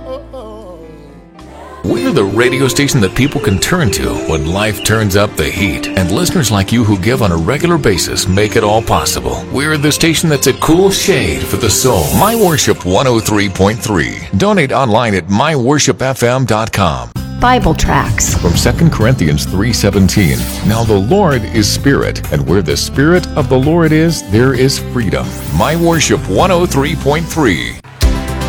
We're the radio station that people can turn to when life turns up the heat. And listeners like you who give on a regular basis make it all possible. We're the station that's a cool shade for the soul. My Worship 103.3. Donate online at myworshipfm.com. Bible tracts From 2 Corinthians 3:17. Now the Lord is Spirit, and where the Spirit of the Lord is, there is freedom. My Worship 103.3.